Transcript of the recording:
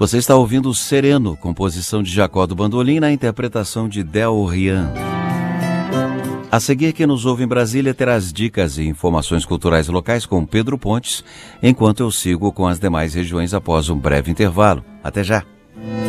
Você está ouvindo Sereno, composição de Jacó do Bandolim, na interpretação de Del Rian. A seguir, quem nos ouve em Brasília terá as dicas e informações culturais locais com Pedro Pontes, enquanto eu sigo com as demais regiões após um breve intervalo. Até já!